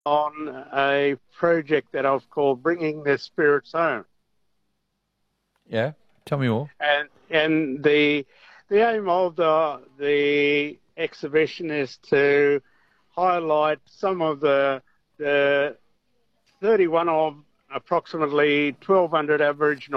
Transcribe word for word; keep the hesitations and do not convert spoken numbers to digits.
on a project that I've called Bringing the Spirits Home. Yeah, tell me more. And and the the aim of the the exhibition is to highlight some of the the thirty-one of approximately twelve hundred Aboriginal